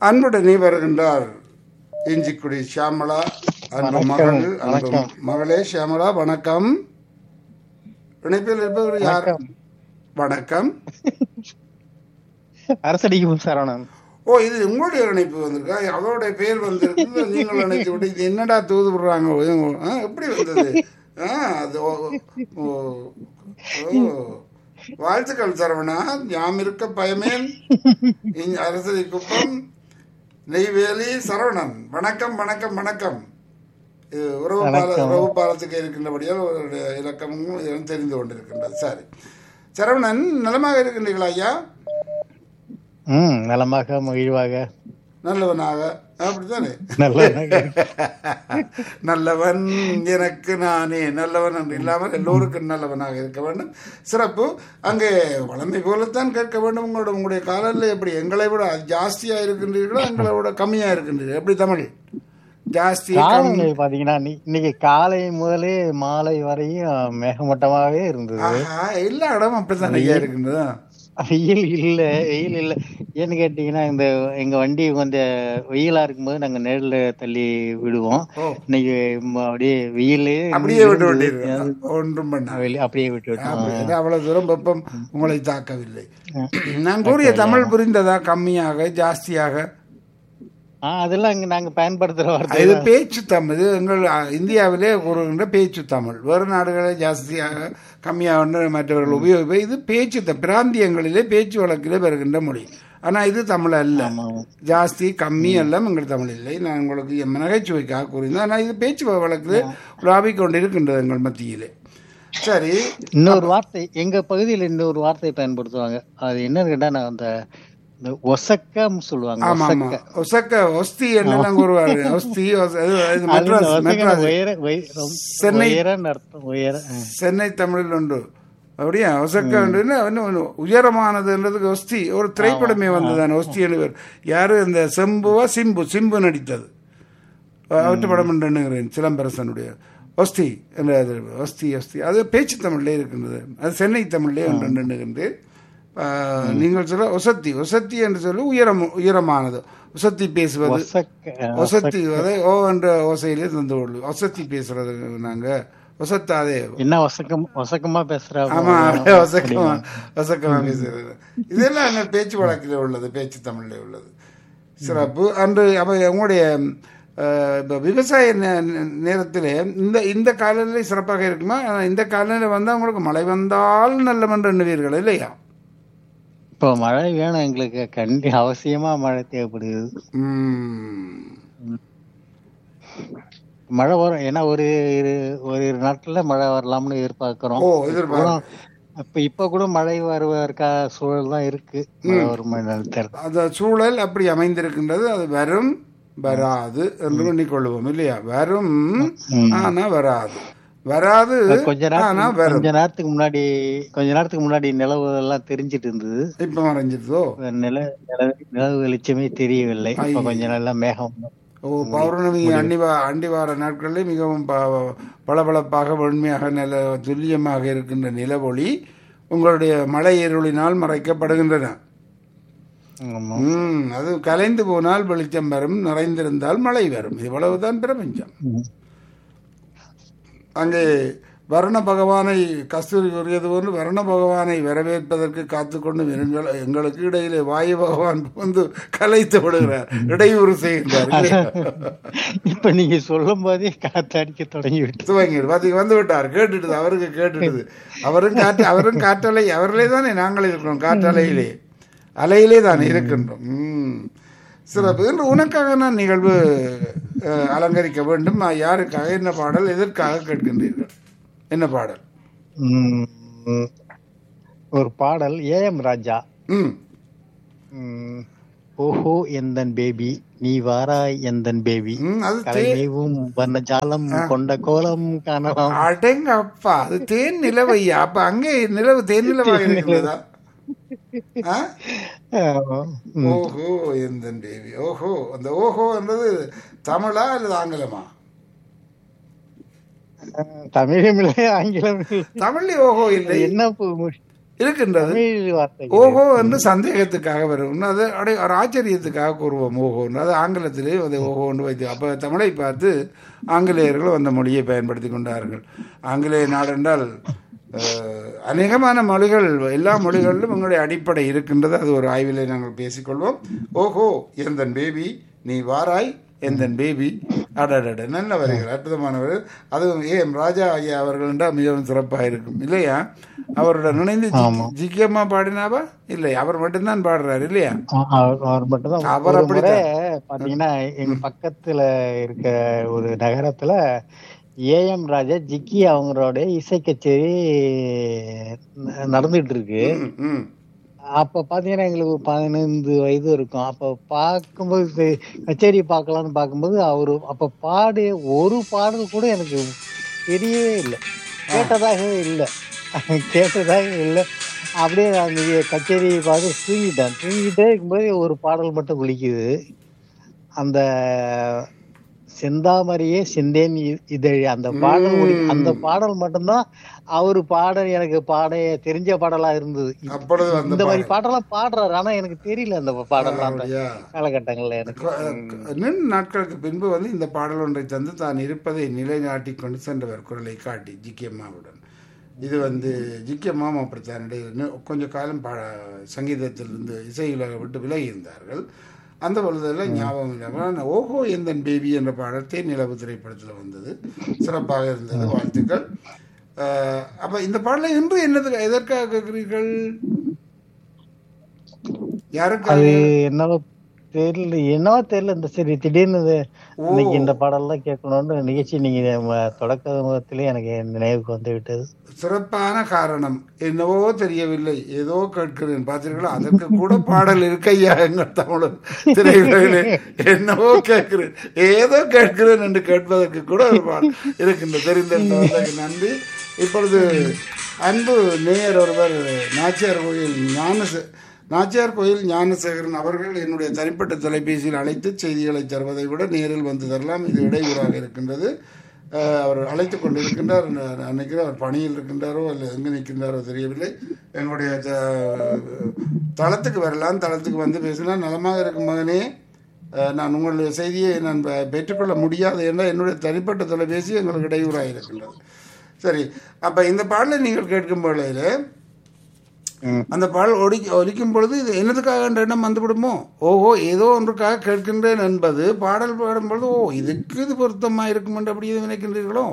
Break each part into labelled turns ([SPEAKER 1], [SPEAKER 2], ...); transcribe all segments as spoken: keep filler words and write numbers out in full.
[SPEAKER 1] அன்புடனே வருகின்றார் இஞ்சிக்குடி ஷியாமளா. அன்பு மகள், அன்பு மகளே ஷியாமளா, வணக்கம். இணைப்பில் இருப்பவர் யார்? வணக்கம்.
[SPEAKER 2] அரசடிக்கும் சரவணன்.
[SPEAKER 1] ஓ, இது உங்களுடைய இணைப்பு வந்திருக்கா? அவருடைய பேர் வந்திருக்கு, நீங்கள் இணைத்து விட்டு இது என்னடா தூது விடுறாங்க, எப்படி வந்தது? அது ஓ, வாழ்த்துக்கள் சரவணா. யாம் இருக்க பயமேன். அரசடி குப்பம் நெய்வேலி சரவணன். வணக்கம் வணக்கம் வணக்கம். இது உறவு பால உறவு பாலத்துக்கு இருக்கின்றபடியால் ஒரு இலக்கமும் இதெல்லாம் தெரிந்து கொண்டிருக்கின்றது. சரி சரவணன், நலமாக இருக்கின்றீர்களா ஐயா?
[SPEAKER 2] ம், நலமாக மகிழ்வாக
[SPEAKER 1] நல்லவனாக, அப்படித்தானே?
[SPEAKER 2] நல்லவனாக
[SPEAKER 1] நல்லவன் எனக்கு நானே நல்லவன் என்று இல்லாமல் எல்லோருக்கும் நல்லவனாக இருக்க வேண்டும். சிறப்பு. அங்கே வளமை போலத்தான் கேட்க வேண்டும். உங்களோட உங்களுடைய காலையில் எப்படி எங்களை விட ஜாஸ்தியா இருக்கின்றீர்களோ எங்களை விட கம்மியா இருக்கின்றீர்கள்? எப்படி தமிழ் ஜாஸ்தி
[SPEAKER 2] பாத்தீங்கன்னா இன்னைக்கு காலை முதலே மாலை வரையும் மேகமூட்டமாவே இருந்தது.
[SPEAKER 1] எல்லா இடமும் அப்படித்தான் ஐயா இருக்கின்றதா?
[SPEAKER 2] வெயில் இல்ல, வெயில் இல்ல. ஏன்னு கேட்டீங்கன்னா, இந்த எங்க வண்டி கொஞ்சம் வெயிலா இருக்கும்போது நாங்க நேர்ல தள்ளி விடுவோம். இன்னைக்கு அப்படியே வெயிலே
[SPEAKER 1] அப்படியே விட்டு விட்டு ஒன்றும் பண்ண
[SPEAKER 2] அப்படியே விட்டு விட்டோம்.
[SPEAKER 1] அவ்வளவு தூரம் வெப்பம் உங்களை தாக்கவில்லை. நான் கூறிய தமிழ் புரிந்ததா? கம்மியாக ஜாஸ்தியாக?
[SPEAKER 2] அதெல்லாம் இங்க நாங்க பயன்படுத்துற வார்த்தை.
[SPEAKER 1] இது பேச்சு தமிழ். இது எங்கள் இந்தியாவிலே கூறுகின்ற பேச்சு தமிழ். வேறு நாடுகளில் ஜாஸ்தியாக கம்மியாக மற்றவர்கள் உபயோகிப்ப இது பேச்சு பிராந்தியங்களிலே பேச்சு வழக்கிலே வருகின்ற மொழி. ஆனால் இது தமிழ் அல்ல. ஜாஸ்தி கம்மி எல்லாம் எங்கள் தமிழ் இல்லை. நான் உங்களுக்கு என் நகைச்சுவைக்காக கூறியிருந்தேன். ஆனால் இது பேச்சு வழக்கிலே உலாவிக் கொண்டிருக்கின்றது எங்கள் மத்தியிலே. சரி,
[SPEAKER 2] இன்னொரு வார்த்தை எங்க பகுதியில் இன்னொரு வார்த்தை பயன்படுத்துவாங்க. அது என்னன்னு கேட்டா, நான் அந்த ஒசக்கம் சொல்லுவாங்க.
[SPEAKER 1] ஒசக்க ஒஸ்தி என்னெல்லாம் கூறுவாங்க. ஒஸ்தி சென்னை சென்னை தமிழில் உண்டு. அப்படியா? ஒசக்க உயரமானதுன்றதுக்கு ஒஸ்தி ஒரு திரைப்படமே வந்ததுதானே ஒஸ்தி என்று. யாரு? இந்த செம்புவா சிம்பு சிம்பு நடித்தது அவற்று படம் என்றுகிறேன், சிலம்பரசனுடைய ஒஸ்தி என்ற ஒஸ்தி ஒஸ்தி அது பேச்சு தமிழ்லே இருக்கின்றது. அது சென்னை தமிழ்லே ஒன்று எண்ணுகின்றேன். நீங்கள் சொல்ல ஒசத்தி ஒசத்தி என்று சொல்லி உயரம் உயரமானது. ஒசத்தி பேசுவது ஒசத்தி அதை ஓ என்ற ஓசையிலே தந்து கொள்ளு. ஒசத்தி பேசுறது நாங்க ஒசத்தாதே
[SPEAKER 2] என்ன ஒசக்கம் ஒசக்கமா பேசுறோம்.
[SPEAKER 1] ஆமா, ஒசக்கமா ஒசக்கமா பேசுறது. இதெல்லாம் அங்கே பேச்சு வழக்கில் உள்ளது, பேச்சு தமிழ்ல உள்ளது. சிறப்பு. அன்று அப்ப உங்களுடைய இப்போ விவசாய நேரத்தில் இந்த இந்த காலநிலை சிறப்பாக இருக்குமா? இந்த காலநிலை வந்தால் உங்களுக்கு மழை வந்தால் நல்லமென்று எண்ணுவீர்கள் இல்லையா?
[SPEAKER 2] இப்போ மழை வேணும் எங்களுக்கு, கண்டி அவசியமா மழை தேவைப்படுகிறது. மழை வரும், ஏன்னா ஒரு ஒரு நாட்டுல மழை வரலாம்னு எதிர்பார்க்கிறோம். இப்ப இப்ப கூட மழை வருவதற்கா சூழல் தான் இருக்கு.
[SPEAKER 1] அந்த சூழல் அப்படி அமைந்திருக்கின்றது. அது வரும் வராது என்று எண்ணிக்கொள்வோம் இல்லையா? வரும் ஆனா வராது, வராது
[SPEAKER 2] கொஞ்ச நேரம் கொஞ்ச நேரத்துக்கு முன்னாடி கொஞ்ச நேரத்துக்கு முன்னாடி நிலவு எல்லாம் தெரிஞ்சிட்டு இருந்தது.
[SPEAKER 1] இப்ப மறைஞ்சிருதோ?
[SPEAKER 2] நில நிலவு வெளிச்சமே தெரியவில்லை. இப்ப கொஞ்ச நாள் மேகம்.
[SPEAKER 1] ஓ, பௌர்ணமி அண்டிவா அண்டிவார நாட்களில் மிகவும் பளபளப்பாக வெண்மையாக நில துல்லியமாக இருக்கின்ற நிலவொளி உங்களுடைய மழை இருளினால் மறைக்கப்படுகின்றன. உம் அது கலைந்து போனால் வெளிச்சம் வரும், நிறைந்திருந்தால் மழை வரும். இவ்வளவுதான் பிரபஞ்சம். அங்கே வர்ண பகவானை கஸ்தூரி கூறியது போன்று வர்ண பகவானை வரவேற்பதற்கு காத்து கொண்டு எங்களுக்கு இடையிலே வாயு பகவான் வந்து கலைத்து விடுகிறார், இடையூறு செய்கின்றார்.
[SPEAKER 2] இப்ப நீங்க சொல்லும் போதே காத்தடிக்க தொடங்கி
[SPEAKER 1] துவங்கிடு பாத்தீங்க, வந்து விட்டார். கேட்டுடுது, அவருக்கு கேட்டுடுது. அவரும் காற்று அவரும் காற்றலை அவர்களே தானே நாங்கள் இருக்கிறோம், காற்றலையிலே அலையிலே தானே இருக்கின்றோம். உம் சிறப்பு. என்று உனக்காக நான் நிகழ்வு அலங்கரிக்க வேண்டும். யாருக்காக, என்ன பாடல், எதற்காக கேட்கின்றீர்கள்? என்ன பாடல்?
[SPEAKER 2] ஒரு பாடல் ஏ எம் ராஜா. ஓஹோ எந்தன் பேபி நீ வாராய் எந்தன் பேபி கலைவும் வண்ணஜாலம் கொண்ட கோலம் காணலாம்.
[SPEAKER 1] அடேங்கப்பா, அது தேன் நிலவையா? அப்ப அங்கே நிலவு தேன் நிலவாக இருக்கிறதா? ஓஹோ எந்தன் பேபி. ஓஹோ, அந்த ஓஹோ என்றது தமிழா அல்லது ஆங்கிலமா?
[SPEAKER 2] தமிழும் இல்லை ஆங்கிலம்.
[SPEAKER 1] தமிழ்ல ஓஹோ இல்லை.
[SPEAKER 2] என்ன
[SPEAKER 1] இருக்கின்றது.
[SPEAKER 2] தமிழ் வார்த்தை
[SPEAKER 1] ஓஹோ என்று சந்தேகத்துக்காக வரும், அது அடே ஒரு ஆச்சரியத்துக்காக கூறுவோம் ஓஹோன்னு. அது ஆங்கிலத்திலே அது ஓஹோன்னு வைத்து, அப்போ தமிழை பார்த்து ஆங்கிலேயர்கள் அந்த மொழியை பயன்படுத்தி கொண்டார்கள். ஆங்கிலேய நாடென்றால் அஹ், அநேகமான மொழிகள், எல்லா மொழிகளிலும் உங்களுடைய அடிப்படை இருக்கின்றது. அது ஒரு ஆய்விலே நாங்கள் பேசிக்கொள்வோம். ஓஹோ எந்தன் பேபி நீ வாராய் எந்தன் பேபி, அடடட நல்ல வரிகள், அற்புதமானவர். அதுவும் ஏ எம் ராஜா ஐயா அவர்கள் என்றால் மிகவும் சிறப்பாக இருக்கும் இல்லையா? அவருடன் நினைந்து ஜிக்கியம்மா பாடினாவா? இல்லை, அவர் மட்டும்தான் பாடுறாரு இல்லையா?
[SPEAKER 2] அவர் மட்டும்தான்.
[SPEAKER 1] அவர்
[SPEAKER 2] ஒரு
[SPEAKER 1] அப்படி
[SPEAKER 2] முறை பாத்தீங்கன்னா எங்க பக்கத்துல இருக்க ஒரு நகரத்துல ஏ எம் ராஜா ஜிக்கி அவங்களோட இசை கச்சேரி ந- நடந்துட்டு இருக்கு.
[SPEAKER 1] ம்
[SPEAKER 2] அப்ப பாத்தீங்கன்னா எங்களுக்கு ஒரு பதினைந்து வயது இருக்கும். அப்ப பார்க்கும்போது சரி, கச்சேரி பார்க்கலாம்னு பார்க்கும்போது அவரு அப்ப பாடிய ஒரு பாடல் கூட எனக்கு தெரியவே இல்லை, கேட்டதாகவே இல்லை கேட்டதாக இல்லை. அப்படியே நான் இங்க கச்சேரி பார்த்து தூங்கிட்டேன். தூங்கிட்டே இருக்கும்போது ஒரு பாடல் மட்டும் ஒலிக்குது. அந்த செந்தாமரையே செந்தேன் இ- இதழ் அந்த பாடல் ஒலி, அந்த பாடல் மட்டும்தான் அவரு பாடல் எனக்கு பாட தெரிஞ்ச பாடலா இருந்தது. இ-
[SPEAKER 1] அப்பொழுது அந்த
[SPEAKER 2] இந்த மாதிரி
[SPEAKER 1] பாடல்.
[SPEAKER 2] பாட்டெல்லாம் பாடுறாரு, ஆனா எனக்கு தெரியல அந்த பாடலாம் அந்த
[SPEAKER 1] அப்படியா?
[SPEAKER 2] காலகட்டங்கள்ல எனக்கு.
[SPEAKER 1] க- நீண்ட நாட்களுக்கு பின்பு வந்து இந்த பாடல் ஒன்றை தந்து தான் இருப்பதை நிலைநாட்டி கொண்டு சென்றவர் குரலை காட்டி ஜிக்கியம்மாவுடன். இது வந்து ஜிக்கியம்மாவும் அப்படித்தான் இடையில நி- கொஞ்ச காலம் பா சங்கீதத்திலிருந்து இசையுலக விட்டு விலகி இருந்தார்கள். அந்த பொழுதெல்லாம் ஞாபகம் இல்லாமல் ஆனால் ஓஹோ எந்தன் பேபி என்ற பாடல் தேன் நிலவு திரைப்படத்தில் வந்தது, சிறப்பாக இருந்தது. வாழ்த்துக்கள். அஹ், அப்ப இந்த பாடலை இன்று என்னது எதற்காக கேட்கிறீர்கள்? யாருக்காக?
[SPEAKER 2] அது என்னவோ தெரியல, என்னவோ தெரியல. இந்த சரி திடீர்னு இது
[SPEAKER 1] ஓ
[SPEAKER 2] இன்னைக்கு இந்த பாடல்லாம் கேட்கணும்னு நிகழ்ச்சி நீங்க ம- தொடக்க முகத்திலே எனக்கு நினைவுக்கு வந்து விட்டது.
[SPEAKER 1] சிறப்பான காரணம் என்னவோ தெரியவில்லை, ஏதோ கேட்கிறேன் பார்த்தீர்களா? அதற்கு கூட பாடல் இருக்கையா எங்கள் தமிழன் திரைகளிலே. என்னவோ கேட்கிறேன், ஏதோ கேட்கிறேன் என்று கேட்பதற்கு கூட ஒரு பாடல் இருக்கின்ற தெரிந்ததற்கு நன்றி. இப்பொழுது அன்பு நேயர் ஒருவர் நாச்சியார் கோயில் ஞான நாச்சியார் கோயில் ஞானசேகரன் அவர்கள் என்னுடைய தனிப்பட்ட தொலைபேசியில் அழைத்து செய்திகளை தருவதை விட நேரில் வந்து தரலாம், இது இடையூறாக இருக்கின்றது. அஹ், அவர் அழைத்து கொண்டிருக்கின்றார். நான் நினைக்கிறேன் அவர் பணியில் இருக்கின்றாரோ அல்ல எங்கே நிற்கின்றாரோ தெரியவில்லை. எங்களுடைய த- தளத்துக்கு வரலாம், தளத்துக்கு வந்து பேசினால் நலமாக இருக்கும் மகனே. அஹ், நான் உங்களுடைய செய்தியை நான் பெ- பெற்றுக்கொள்ள முடியாது என்றால் என்னுடைய தனிப்பட்ட தொலைபேசி எங்களுக்கு இடையூறாக இருக்கின்றது. சரி, அப்போ இந்த பாடலை நீங்கள் கேட்கும் வேளையில் அந்த பாடல் ஒலி ஒலிக்கும் பொழுது இது என்னதுக்காக என்ற எண்ணம் வந்துவிடுமோ? ஓஹோ ஏதோ ஒன்றுக்காக கேட்கின்றேன் என்பது பாடல் பாடும் பொழுது ஓ இதுக்கு இது பொருத்தமாக இருக்கும் என்று அப்படி எதுவும் நினைக்கின்றீர்களோ?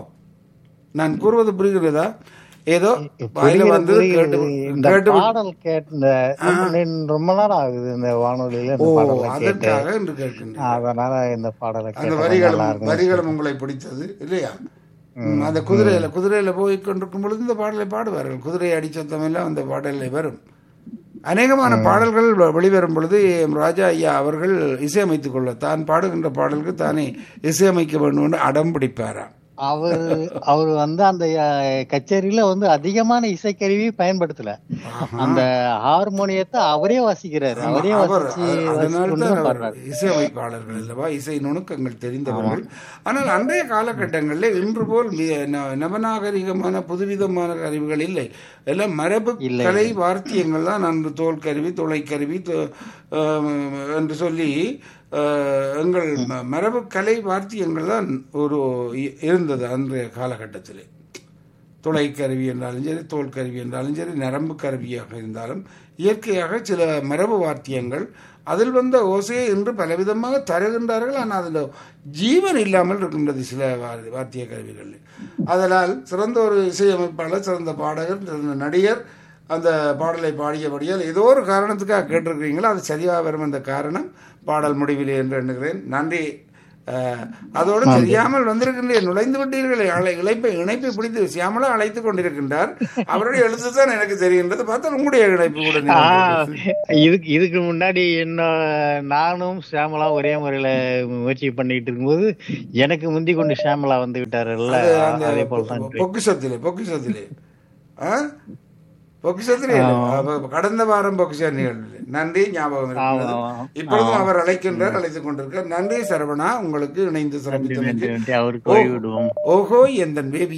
[SPEAKER 1] நான் கூறுவது புரிகிறதா? ஏதோ வாயில வந்து கேட்டு
[SPEAKER 2] இந்த
[SPEAKER 1] கேட்டு
[SPEAKER 2] பாடல் கேட்ட ரொம்ப நேரம் ஆகுது இந்த வானொலியில
[SPEAKER 1] ஓ
[SPEAKER 2] இந்த பாடலை கேட்டு,
[SPEAKER 1] அதற்காக என்று கேட்கின்றேன்.
[SPEAKER 2] அதனால இந்த பாடலை
[SPEAKER 1] அந்த
[SPEAKER 2] கேட்டா நல்லா
[SPEAKER 1] வரிகளும்
[SPEAKER 2] இருக்கும்.
[SPEAKER 1] வரிகளும் உங்களை பிடித்தது இல்லையா? ம், அந்த குதிரையில குதிரையில போய் கொண்டிருக்கும் பொழுது இந்த பாடலை பாடுவார்கள். குதிரை அடிச்சத்தம் எல்லாம் அந்த பாடலில் வரும். அநேகமான பாடல்கள் வ- வெளிவரும் பொழுது எம் ராஜா ஐயா அவர்கள் இசையமைத்துக் கொள்ள தான் பாடுகின்ற பாடலுக்கு தானே இசையமைக்க வேண்டும் என்று அடம் பிடிப்பாராம்.
[SPEAKER 2] அவர் அவர் வந்து அந்த அஹ், கச்சேரியில வந்து அதிகமான இசைக்கருவி பயன்படுத்தல. அந்த ஹார்மோனியத்தை அவரே வாசிக்கிறாரு, அவரே
[SPEAKER 1] அவர்
[SPEAKER 2] வாசிச்சு
[SPEAKER 1] அதனால
[SPEAKER 2] வாசிச்சு
[SPEAKER 1] தான் அவர்
[SPEAKER 2] பாடுறாரு.
[SPEAKER 1] இசையமைப்பாளர்கள் அல்லவா, இசை நுணுக்கங்கள் தெரிந்தவர்கள். ஆனால் அன்றைய காலகட்டங்களில் இன்று போல் மி- ந- நவநாகரிகமான புதுவிதமான கருவிகள் இல்லை. எல்லாம் மரபு
[SPEAKER 2] இல்லை.
[SPEAKER 1] கலை வார்த்தியங்கள் தான். அன்று தோல் கருவி, துளை கருவி தோ- ஆம், என்று சொல்லி அஹ், எங்கள் ம- மரபு கலை வார்த்தியங்கள் தான் ஒரு இ- இருந்தது அன்றைய காலகட்டத்திலே. துளை கருவி என்றாலும் சரி, தோல் கருவி என்றாலும் சரி, நரம்பு கருவியாக இருந்தாலும் இயற்கையாக சில மரபு வார்த்தியங்கள் அதில் வந்த ஓசையை இன்று பலவிதமாக தருகின்றார்கள். ஆனால் அதில் ஜீவன் இல்லாமல் இருக்கின்றது சில வா- வார்த்திய கருவிகள். அதனால் சிறந்த ஒரு இசையமைப்பாளர், சிறந்த பாடகர், சிறந்த நடிகர் அந்த பாடலை பாடியபடியால் ஏதோ ஒரு காரணத்துக்காக கேட்டிருக்கிறீங்களோ அது சரியாக வரும். அந்த காரணம் பாடல் முடிவிலே என்று எண்ணுகிறேன். நன்றி. அஹ், அதோடு தெரியாமல் வந்திருக்கின்றேன், நுழைந்து விட்டீர்கள். அழை- இழைப்பை இணைப்பை பிடித்து சியாமலா அழைத்துக் கொண்டிருக்கின்றார். அவருடைய எழுத்து தான் எனக்கு தெரிகின்றது. பார்த்தா உங்களுடைய இணைப்பு கூட
[SPEAKER 2] ஆ,
[SPEAKER 1] நீங்கள்
[SPEAKER 2] இதுக்கு இதுக்கு முன்னாடி என்ன நானும் ஷியாமலா ஒரே முறையில முயற்சி பண்ணிட்டு இருக்கும்போது எனக்கு முந்தி கொண்டு ஷியாமலா வந்து விட்டாருல்ல,
[SPEAKER 1] அது அந்த
[SPEAKER 2] அதே போலதான் இப்படி.
[SPEAKER 1] பொக்கிஷத்திலே பொக்கிஷத்திலே ஆ? பொக்கிஷத்திலே இல்லை. அப்ப கடந்த வாரம் பொக்கிஷ நிகழ்வு. நன்றி, ஞாபகம் இருக்கிறது.
[SPEAKER 2] ஆமா, ஆமா.
[SPEAKER 1] இப்பொழுதும் அவர் அழைக்கின்றார், அழைத்துக் கொண்டிருக்கார். நன்றி சரவணா, உங்களுக்கு இணைந்து சிறப்பித்தமைக்கு.
[SPEAKER 2] அவருக்கு வழிவிடுவோம்.
[SPEAKER 1] ஓஹோ எந்தன் பேபி